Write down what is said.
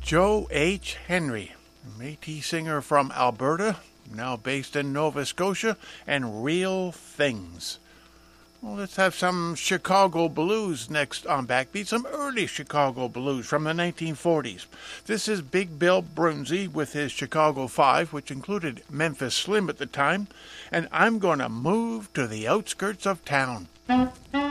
Joe H. Henry, a Métis singer from Alberta, now based in Nova Scotia, and Real Things. Well, let's have some Chicago blues next on Backbeat, some early Chicago blues from the 1940s. This is Big Bill Broonzy with his Chicago 5, which included Memphis Slim at the time, and I'm going to move to the outskirts of town.